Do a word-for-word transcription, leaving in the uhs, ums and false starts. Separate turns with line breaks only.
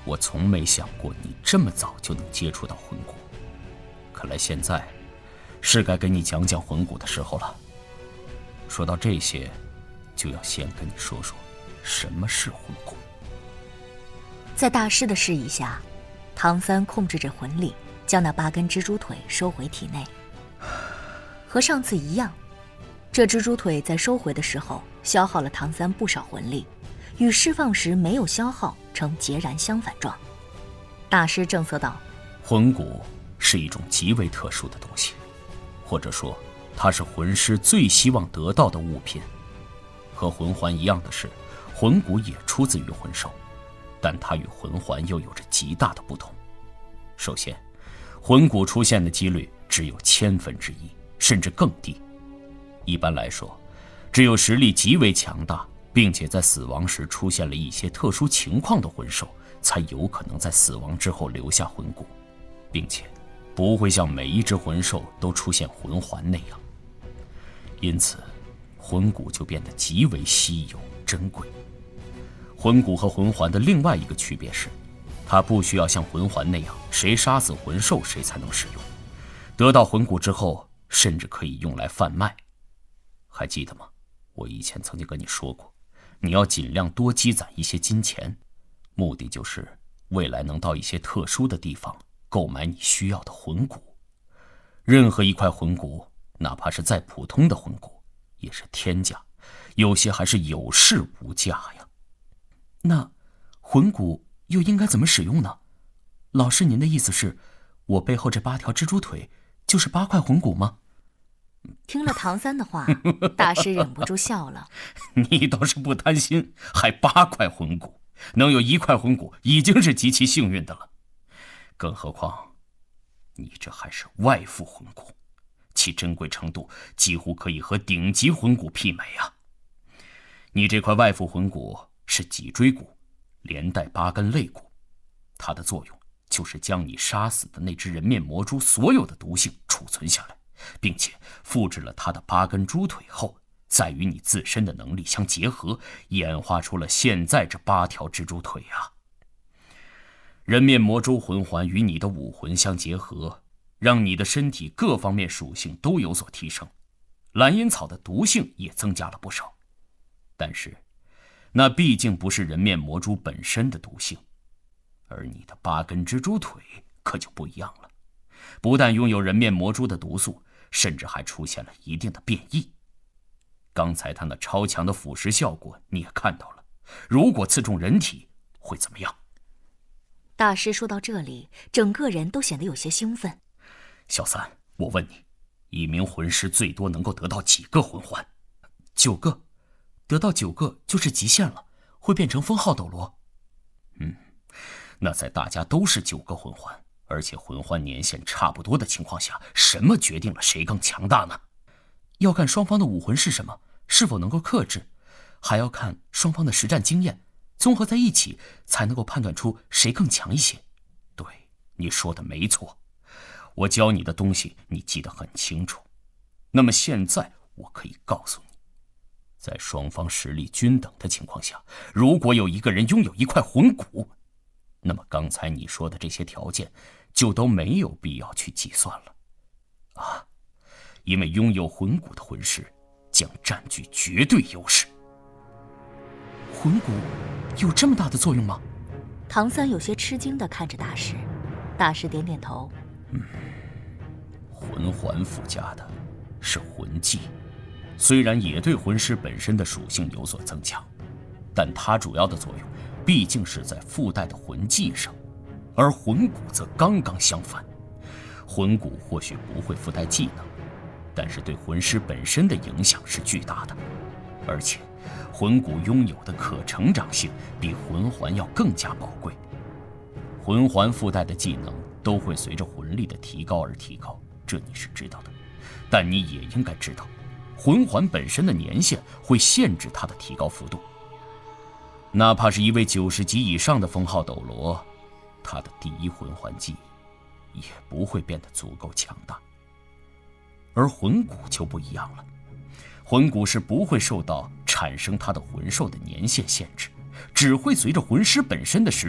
我从没想过你这么早就能接触到魂骨，看来现在是该跟你讲讲魂骨的时候了。说到这些，就要先跟你说说什么是魂骨。
在大师的示意下，唐三控制着魂力，将那八根蜘蛛腿收回体内。和上次一样，这蜘蛛腿在收回的时候消耗了唐三不少魂力，与释放时没有消耗呈截然相反状。大师正色道：
魂骨是一种极为特殊的东西，或者说它是魂师最希望得到的物品。和魂环一样的是，魂骨也出自于魂兽，但它与魂环又有着极大的不同。首先，魂骨出现的几率只有千分之一，甚至更低。一般来说，只有实力极为强大，并且在死亡时出现了一些特殊情况的魂兽，才有可能在死亡之后留下魂骨，并且不会像每一只魂兽都出现魂环那样。因此，魂骨就变得极为稀有珍贵。魂骨和魂环的另外一个区别是，它不需要像魂环那样谁杀死魂兽谁才能使用。得到魂骨之后，甚至可以用来贩卖。还记得吗？我以前曾经跟你说过，你要尽量多积攒一些金钱，目的就是未来能到一些特殊的地方购买你需要的魂骨。任何一块魂骨，哪怕是再普通的魂骨，也是天价，有些还是有市无价呀。那魂骨又应该怎么使用呢？老师，您的意思是，我背后这八条蜘蛛腿就是八块魂骨吗？
听了唐三的话，大师忍不住笑了。
你倒是不贪心，还八块魂骨，能有一块魂骨已经是极其幸运的了。更何况，你这还是外附魂骨，其珍贵程度几乎可以和顶级魂骨媲美啊！你这块外附魂骨是脊椎骨，连带八根肋骨，它的作用就是将你杀死的那只人面魔蛛所有的毒性储存下来，并且复制了它的八根猪腿后，再与你自身的能力相结合，演化出了现在这八条蜘蛛腿啊！人面魔蛛魂环与你的武魂相结合，让你的身体各方面属性都有所提升，蓝银草的毒性也增加了不少。但是，那毕竟不是人面魔蛛本身的毒性，而你的八根蜘蛛腿可就不一样了，不但拥有人面魔蛛的毒素，甚至还出现了一定的变异。刚才它那超强的腐蚀效果你也看到了，如果刺中人体会怎么样？
大师说到这里，整个人都显得有些兴奋。
小三，我问你，一名魂师最多能够得到几个魂环？九个，得到九个就是极限了，会变成封号斗罗。嗯，那在大家都是九个魂环，而且魂环年限差不多的情况下，什么决定了谁更强大呢？要看双方的武魂是什么，是否能够克制，还要看双方的实战经验，综合在一起才能够判断出谁更强一些。对，你说的没错，我教你的东西你记得很清楚。那么现在我可以告诉你，在双方实力均等的情况下，如果有一个人拥有一块魂骨，那么刚才你说的这些条件就都没有必要去计算了啊，因为拥有魂骨的魂师将占据绝对优势。魂骨有这么大的作用吗？
唐三有些吃惊地看着大师，大师点点头。
嗯，魂环附加的是魂技，虽然也对魂师本身的属性有所增强，但它主要的作用毕竟是在附带的魂技上，而魂骨则刚刚相反。魂骨或许不会附带技能，但是对魂师本身的影响是巨大的，而且魂骨拥有的可成长性比魂环要更加宝贵。魂环附带的技能都会随着魂力的提高而提高，这你是知道的，但你也应该知道，魂环本身的年限会限制它的提高幅度。哪怕是一位九十级以上的封号斗罗，他的第一魂环技也不会变得足够强大。而魂骨就不一样了，魂骨是不会受到产生它的魂兽的年限限制，只会随着魂师本身的实